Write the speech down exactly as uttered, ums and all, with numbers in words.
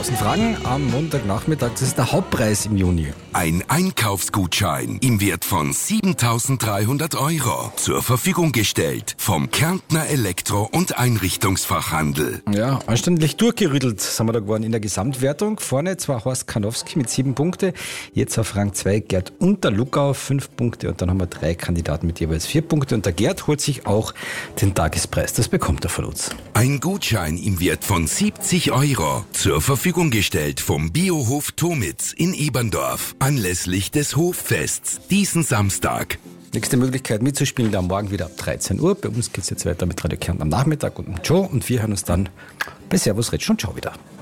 tausend Fragen am Montagnachmittag. Das ist der Hauptpreis im Juni. Ein Einkaufsgutschein im Wert von siebentausenddreihundert Euro zur Verfügung gestellt vom Kärntner Elektro- und Einrichtungsfachhandel. Ja, anständig durchgerüttelt sind wir da geworden in der Gesamtwertung. Vorne zwar Horst Karnowski mit sieben Punkte, jetzt auf Rang zwei Gerd Unterluckau fünf Punkte und dann haben wir drei Kandidaten mit jeweils vier Punkte und der Gerd holt sich auch den Tagespreis. Das bekommt er von uns. Ein Gutschein im Wert von siebzig Euro zur Verfügung gestellt vom Biohof Tomitz in Eberndorf anlässlich des Hoffests diesen Samstag. Nächste Möglichkeit mitzuspielen, dann morgen wieder ab dreizehn Uhr. Bei uns geht es jetzt weiter mit Radio Kärnten am Nachmittag und mit Joe und wir hören uns dann bei Servus Retsch und Ciao wieder.